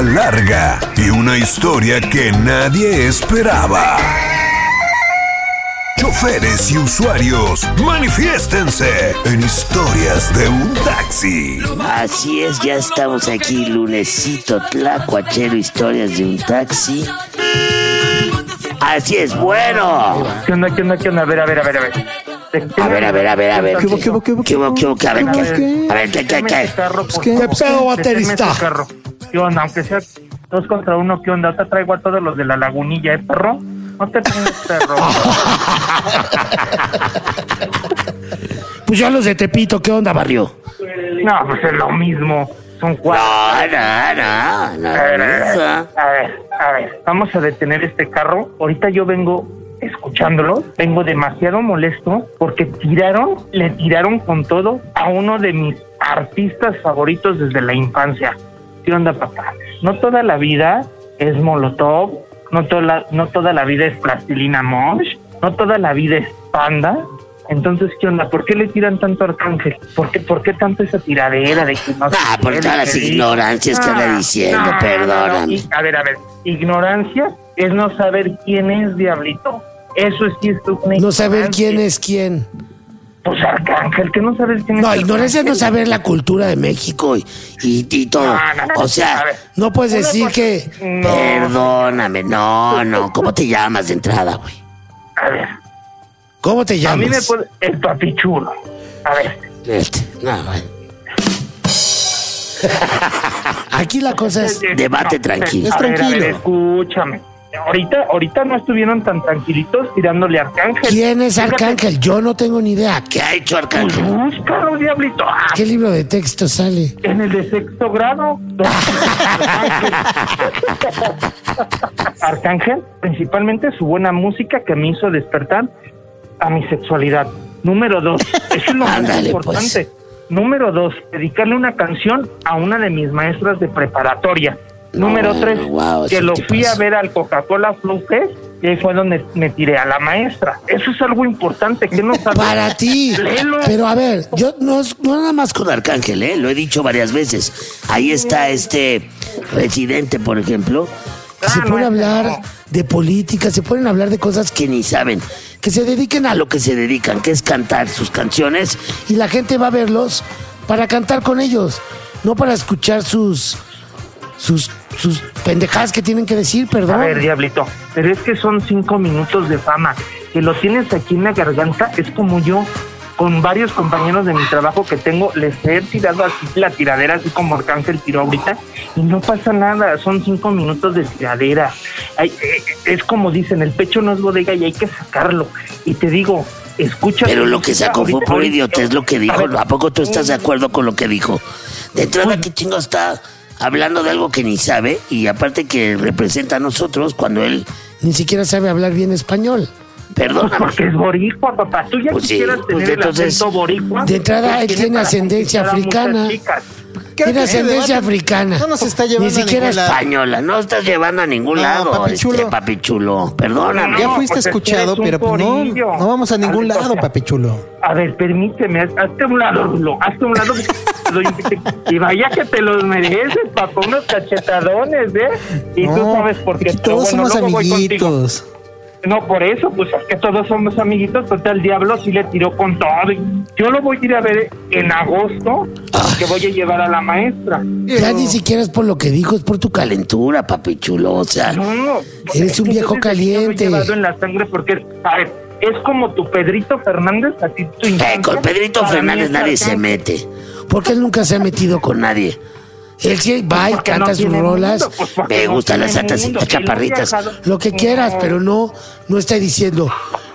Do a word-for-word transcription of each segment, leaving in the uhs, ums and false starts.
larga y una historia que nadie esperaba. Choferes y usuarios, manifiéstense en Historias de un Taxi. Así es, ya estamos aquí, lunesito, tlacuachero, Historias de un Taxi. Así es, bueno. ¿Qué onda, qué onda, qué onda? A ver, a ver, a ver, a ver. A ver, a ver, a ver, a ver. ¿Qué hubo, qué hubo, qué hubo? ¿Qué hubo, qué hubo? A ver, ¿qué? A ver, ¿qué, qué, qué? ¿Qué pedo, baterista? ¿Qué onda? Aunque sea dos contra uno, ¿qué onda? Ahorita traigo a todos los de la lagunilla, ¿eh, perro? No te pongas, perro. Pues ya los de Tepito, ¿qué onda, barrio? No, pues es lo mismo. Son cuatro. No, no, no, no. A ver, a ver, a ver, a ver. Vamos a detener este carro. Ahorita yo vengo escuchándolo, vengo demasiado molesto porque tiraron, le tiraron con todo a uno de mis artistas favoritos desde la infancia. ¿Qué onda, papá? No toda la vida es Molotov, no toda la, no toda la vida es Plastilina Mosh, no toda la vida es Panda. Entonces, ¿qué onda? ¿Por qué le tiran tanto a Arcángel? ¿Por qué, por qué tanto esa tiradera de que no se Ah, por puede, todas las que ignorancias que anda diciendo, no, perdóname. no, no. Y, a ver, a ver, ignorancia es no saber quién es Diablito. Eso sí es tu No saber quién es quién. Pues Arcángel, que no sabes quién es. No, ignorancia es no saber la cultura de México y, y, y todo. No, no, no, O sea, a ver, no puedes una decir cosa- que... No, perdóname, no, no. ¿Cómo te llamas de entrada, güey? a ver, ¿Cómo te a mí me llamas? puede... El papichulo. A ver, Este, no, güey. Aquí la cosa es... Debate tranquilo. A ver, a ver, tranquilo. escúchame. Ahorita, ahorita no estuvieron tan tranquilitos tirándole a Arcángel. ¿Quién es Fíjate, Arcángel? Yo no tengo ni idea. ¿Qué ha hecho Pues Arcángel? búscalo, Diablito. Ah, ¿Qué libro de texto sale? en el de sexto grado. Arcángel, principalmente su buena música que me hizo despertar a mi sexualidad. Número dos, eso es lo más Ándale, importante. Número dos, dedicarle una canción a una de mis maestras de preparatoria. No, Número tres, wow, que eso lo te fui pasa. a ver al Coca-Cola Flow Fest y ahí fue donde me tiré a la maestra. Eso es algo importante, que no sabes. Para ti. Léelo. Pero a ver, yo no, no nada más Con Arcángel, ¿eh? Lo he dicho varias veces. Ahí está este Residente, por ejemplo, que se Ah, pone a no, hablar no. de política, se ponen a hablar de cosas que que ni saben, que se dediquen a lo que se dedican, que es cantar sus canciones. y la gente va a verlos para cantar con ellos, no para escuchar sus sus sus pendejadas que tienen que decir, perdón. A ver, Diablito, pero es que son cinco minutos de fama. Que lo tienes aquí en la garganta, es como yo, con varios compañeros de mi trabajo que tengo, les he tirado así la tiradera, así como Arcángel tiró ahorita, y no pasa nada, son cinco minutos de tiradera. Ay, eh, es como dicen, el pecho no es bodega y hay que sacarlo. Y te digo, escucha... Pero lo que sacó fue ahorita- por ahorita- idiotez lo que dijo. A ver, ¿A poco tú estás de acuerdo con lo que dijo? De entrada, ¿qué chingo está hablando de algo que ni sabe? Y aparte que representa a nosotros cuando él... Ni siquiera sabe hablar bien español. Pues Perdóname. porque es boricua, papá. Tú ya Pues sí, quisieras pues tener el entonces, acento boricua. de entrada, Él él tiene para ascendencia conquistar a muchas africana. chicas. Creo Tiene que ese ascendencia debate africana. no nos está llevando Ni siquiera a es ningún lado. Española, no estás llevando a ningún No, lado, papi chulo. este papi chulo. Perdóname. Ya No, fuiste pues es que escuchado, eres un pero pues no, corillo. no vamos a ningún A ver, lado, o sea, papi chulo. A ver, permíteme, haz- hazte a un lado, Rulo, hazte a un lado. te doy un pique. Y vaya que te los mereces, papá, unos cachetadones, ¿eh? Y tú sabes por qué. aquí pero todos bueno, somos luego voy contigo. amiguitos. No, por eso, pues es que todos somos amiguitos, total, el diablo sí le tiró con todo. Y yo lo voy a ir a ver en agosto, que voy a llevar a la maestra. Ya ni siquiera es por lo que dijo, es por tu calentura. Calentura, papi chulo, o sea... No, no. Eres un viejo Entonces, yo lo he caliente. llevado en la sangre porque, a ver, es como tu Pedrito Fernández, así tu Eh, infancia. con Pedrito Para mí Fernández es nadie se Arcángel. mete Porque él nunca se ha metido con con nadie. él. Sí va y Porque canta no sus tiene rolas, mundo, pues, porque Me no gustan tiene las altas y mundo. las Y lo he chaparritas. viajado. lo que quieras, pero no, no está diciendo,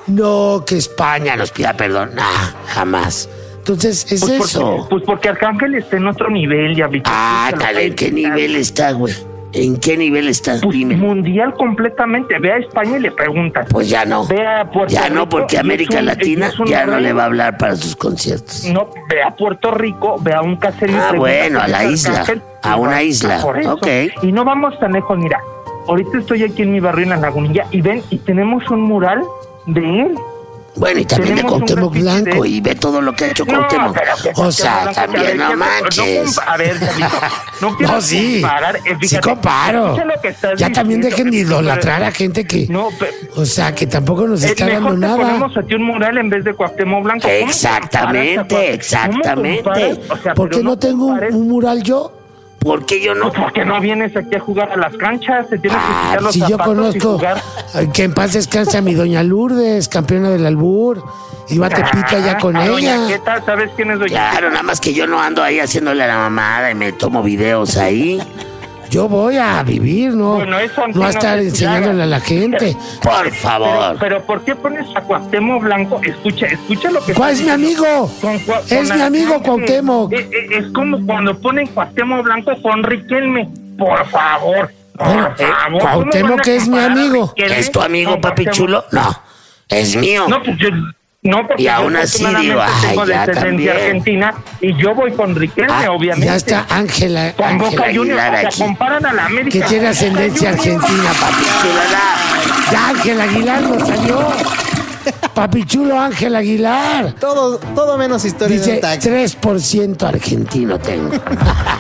no, que España. España nos pida perdón. Nah, jamás. Entonces, es Pues eso. porque, pues porque Arcángel está en otro nivel, diablito. Ah, Te lo tal, voy a ¿en qué explicar. nivel está, güey? ¿En qué nivel está? Pues Dime. mundial completamente. Ve a España y le preguntas. Pues ya no. Ve a Puerto Ya no, Rico porque y es América un- Latina es un ya no rey. le va a hablar para sus conciertos. No, ve a Puerto Rico, ve a un caserío. y Ah, pregunta bueno, a quién la es isla, Arcángel. a Y una va- isla, por eso. ok. Y no vamos tan lejos, mira. Ahorita estoy aquí en mi barrio en La Lagunilla y ven, y tenemos un mural de él. Bueno, y también de Tenemos un Cuauhtémoc déficit Blanco, de- y ve todo lo que ha hecho No, Cuauhtémoc. pero que O sea, Cuauhtémoc Blanco, también, a ver, no que- manches. compa- a ver, Chavito, no quiero No, sí. comparar, eh, Sí fíjate, comparo. escucha lo que estás Ya también diciendo, dejen de pero- idolatrar a gente que... No, pero... O sea, que tampoco nos Eh, está dando mejor te nada. ponemos a ti un mural en vez de Cuauhtémoc Blanco. ¿Cómo Exactamente, comparas a Cuau- exactamente. ¿Cómo comparas? O sea, ¿Por pero qué no tengo un, compares- un mural yo? ¿Por qué yo no? Pues porque no vienes aquí a jugar a las canchas, se tienes que Ah, quitar los Si yo zapatos y conozco jugar. ay, que en paz descanse a mi doña Lourdes, campeona del albur. Iba a Tepito ya con Ah, Doña ella. Queta, ¿sabes quién es Doña Claro, nada más que yo no ando ahí haciéndole a la mamada y me tomo videos ahí. Yo voy a vivir, ¿no? Bueno, eso no a no estar se enseñándole a la gente. Por Pero, favor. pero ¿por qué pones a Cuauhtémoc Blanco? Escucha, escucha lo que... ¿Cuál es está mi diciendo. amigo? Con Cua- Es con mi amigo Arcángel. Cuauhtémoc. Es, es- es como cuando ponen Cuauhtémoc Blanco con Riquelme. Por favor. Por Bueno, eh, favor. Cuauhtémoc ¿Cómo van a es mi comparar a amigo. Riquelme ¿Es tu amigo, con papi Cuauhtémoc? chulo? No, es mío. No, pues yo... No, porque Y yo aún así digo, afortunadamente ay, tengo ya descendencia también. argentina y yo voy con Riquelme, Ah, obviamente. Ya está Ángela, Con Ángela Boca Juniors, Aguilar o sea, aquí. comparan a la América. que tiene con ascendencia Boca Juniors. argentina, papi. Chulada. Ya Ángel Aguilar nos salió. Papi chulo Ángel Aguilar. Todo, todo menos historia de Dice un taxi. tres por ciento argentino tengo.